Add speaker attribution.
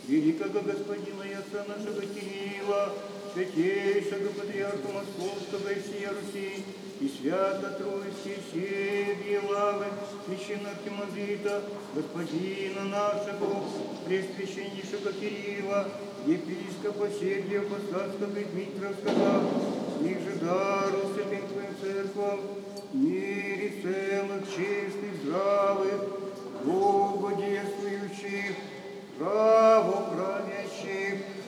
Speaker 1: великого господина и отца нашего Кирилла, святейшего патриарха Московского и всей Руси, и свято-троицкие сердия лавы, священного архимандрита, господина нашего, пресвященнейшего Кирилла, епископа Сергия Посадского и Дмитровского, их же дару святым твоим церквам, в мире целых, чистых, здравых, благодействующих,